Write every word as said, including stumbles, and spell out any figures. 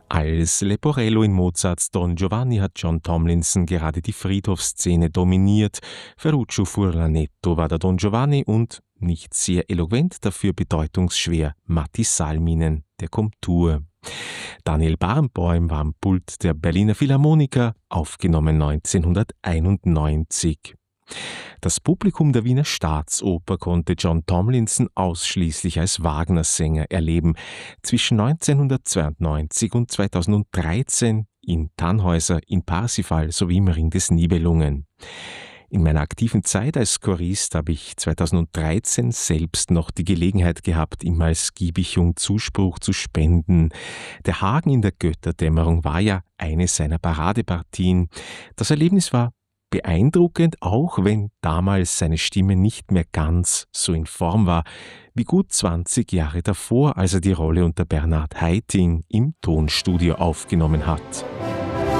Als Leporello in Mozarts Don Giovanni hat John Tomlinson gerade die Friedhofsszene dominiert. Ferruccio Furlanetto war der Don Giovanni und, nicht sehr eloquent, dafür bedeutungsschwer, Matti Salminen, der Komtur. Daniel Barenboim war am Pult der Berliner Philharmoniker, aufgenommen neunzehnhunderteinundneunzig. Das Publikum der Wiener Staatsoper konnte John Tomlinson ausschließlich als Wagner-Sänger erleben. Zwischen neunzehnhundertzweiundneunzig und zweitausenddreizehn in Tannhäuser, in Parsifal sowie im Ring des Nibelungen. In meiner aktiven Zeit als Chorist habe ich zweitausenddreizehn selbst noch die Gelegenheit gehabt, ihm als Giebichung Zuspruch zu spenden. Der Hagen in der Götterdämmerung war ja eine seiner Paradepartien. Das Erlebnis war beeindruckend, auch wenn damals seine Stimme nicht mehr ganz so in Form war wie gut zwanzig Jahre davor, als er die Rolle unter Bernhard Haitink im Tonstudio aufgenommen hat.